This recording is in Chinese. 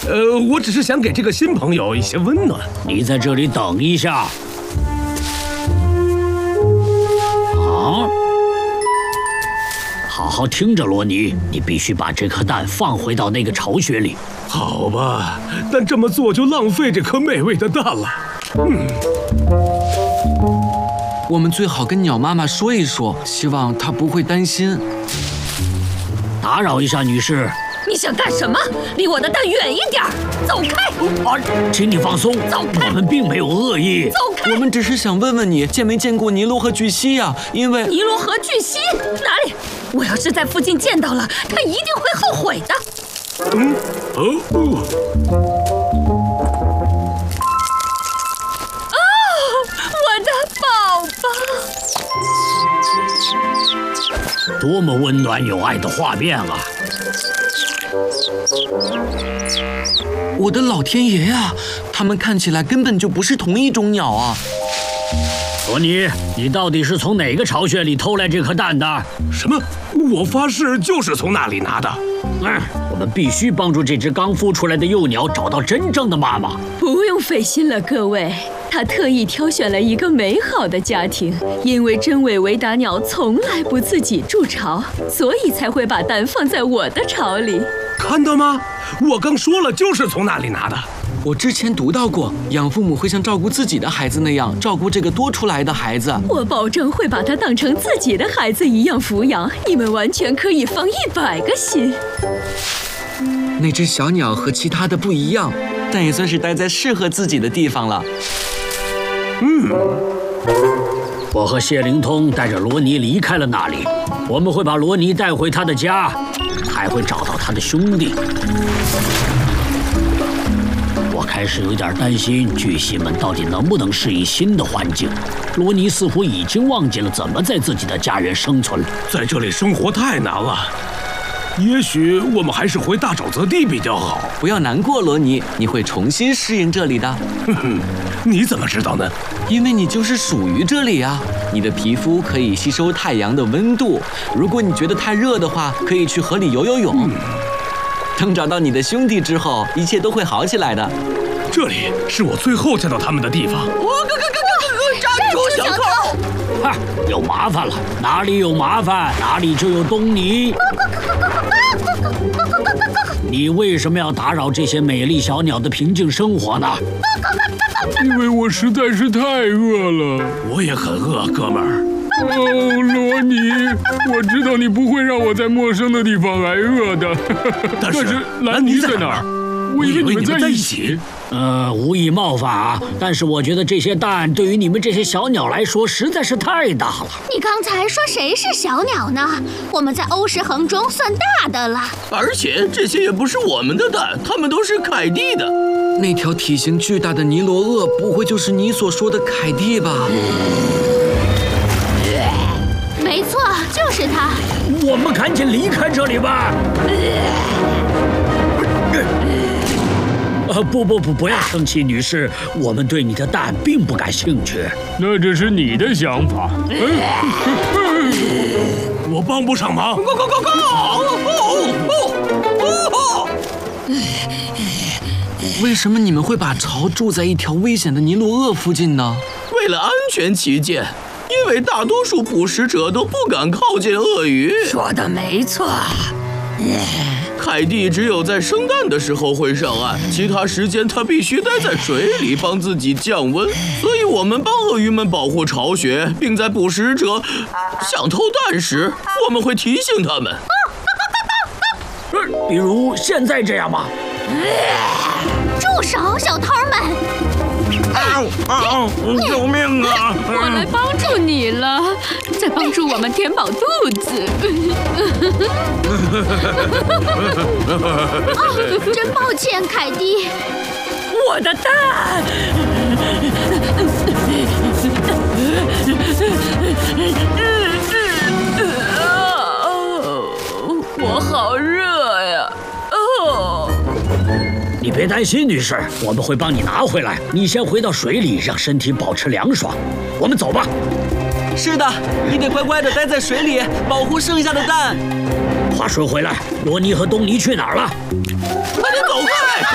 我只是想给这个新朋友一些温暖。 你在这里等一下。啊！好好听着，罗尼，你必须把这颗蛋放回到那个巢穴里。 好吧，但这么做就浪费这颗美味的蛋了。 我们最好跟鸟妈妈说一说，希望她不会担心。 打扰一下，女士。 你想干什么？离我的蛋远一点！走开！ 啊，请你放松。 走开！ 我们并没有恶意。 走开！ 我们只是想问问你，见没见过尼罗河巨蜥呀？因为尼罗河巨蜥哪里？我要是在附近见到了，他一定会后悔的。我的宝宝！ 多么温暖有爱的画面啊！ 我的老天爷呀，它们看起来根本就不是同一种鸟啊！ 罗尼，你到底是从哪个巢穴里偷来这颗蛋的？ 什么？我发誓就是从那里拿的。 我们必须帮助这只刚孵出来的幼鸟找到真正的妈妈。 不用费心了，各位。他特意挑选了一个美好的家庭，因为真尾维达鸟从来不自己筑巢，所以才会把蛋放在我的巢里。 看到吗？我刚说了，就是从那里拿的。 我之前读到过，养父母会像照顾自己的孩子那样照顾这个多出来的孩子。 我保证会把它当成自己的孩子一样抚养，你们完全可以放100个心。 那只小鸟和其他的不一样，但也算是待在适合自己的地方了。 我和谢灵通带着罗尼离开了那里，我们会把罗尼带回他的家，还会找到他的兄弟。我开始有点担心巨蜥们到底能不能适应新的环境。罗尼似乎已经忘记了怎么在自己的家园生存， 在这里生活太难了。也许我们还是回大沼泽地比较好。 不要难过，罗尼，你会重新适应这里的。 你怎么知道呢？ 因为你就是属于这里啊。你的皮肤可以吸收太阳的温度，如果你觉得太热的话，可以去河里游游泳。等找到你的兄弟之后，一切都会好起来的。 这里是我最后见到他们的地方。 站住，小偷！ 有麻烦了！哪里有麻烦，哪里就有东尼。你为什么要打扰这些美丽小鸟的平静生活呢？ 因为我实在是太饿了。 我也很饿，哥们儿。 罗尼，我知道你不会让我在陌生的地方挨饿的。 但是兰尼在哪儿？我以为你们在一起。 无意冒犯啊，但是我觉得这些蛋对于你们这些小鸟来说实在是太大了。 你刚才说谁是小鸟呢？我们在欧石恒中算大的了。 而且这些也不是我们的蛋，它们都是凯蒂的。 那条体型巨大的尼罗鳄，不会就是你所说的凯蒂吧？ 没错，就是他。 我们赶紧离开这里吧。不要生气，女士，我们对你的蛋并不感兴趣。 那这是你的想法。 我帮不上忙。 为什么你们会把巢筑在一条危险的尼罗鳄附近呢？ 为了安全起见，因为大多数捕食者都不敢靠近鳄鱼。 说的没错。 凯蒂只有在生蛋的时候会上岸，其他时间它必须待在水里帮自己降温。所以我们帮鳄鱼们保护巢穴，并在捕食者想偷蛋时，我们会提醒他们。 比如现在这样吗？ 住手，小偷们！ 救命啊！ 我来帮助你了，在帮助我们填饱肚子。 真抱歉，凯蒂。 我的蛋！我好热呀！ 你别担心，女士，我们会帮你拿回来。你先回到水里，让身体保持凉爽。我们走吧。 是的，你得乖乖地待在水里，保护剩下的蛋。 话说回来，罗尼和东尼去哪儿了？ 快点走开！